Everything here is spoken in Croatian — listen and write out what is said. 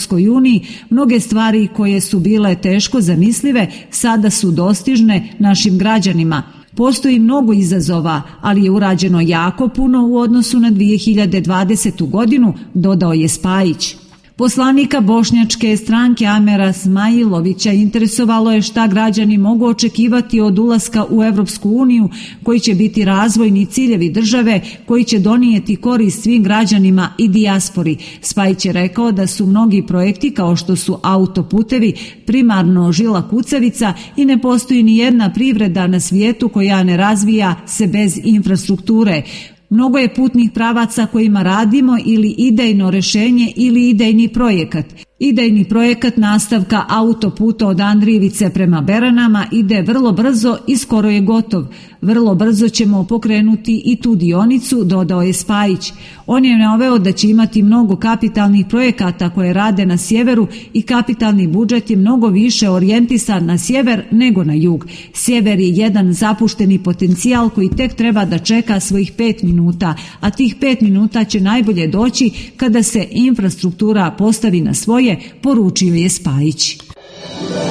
Europskoj uniji, mnoge stvari koje su bile teško zamislive sada su dostižne našim građanima. Postoji mnogo izazova, ali je urađeno jako puno u odnosu na 2020. godinu, dodao je Spajić. Poslanika bošnjačke stranke Amera Smailovića interesovalo je šta građani mogu očekivati od ulaska u Europsku uniju, koji će biti razvojni ciljevi države, koji će donijeti korist svim građanima i dijaspori. Spajić je rekao da su mnogi projekti kao što su autoputevi primarno žila kucavica i ne postoji ni jedna privreda na svijetu koja ne razvija se bez infrastrukture. Mnogo je putnih pravaca kojima radimo ili idejno rješenje ili idejni projekat. Idejni projekat nastavka autoputa od Andrijevice prema Beranama ide vrlo brzo i skoro je gotov. Vrlo brzo ćemo pokrenuti i tu dionicu, dodao je Spajić. On je naveo da će imati mnogo kapitalnih projekata koje rade na sjeveru i kapitalni budžet je mnogo više orijentisan na sjever nego na jug. Sjever je jedan zapušteni potencijal koji tek treba da čeka svojih 5 minuta, a tih 5 minuta će najbolje doći kada se infrastruktura postavi na svoje, poručio je Spajić.